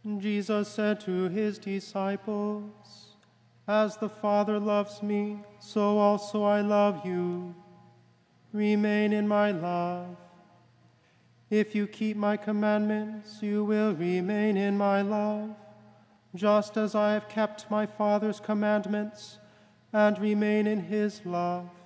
Jesus said to his disciples, "As the Father loves me, so also I love you. Remain in my love. If you keep my commandments, you will remain in my love, just as I have kept my Father's commandments and remain in his love.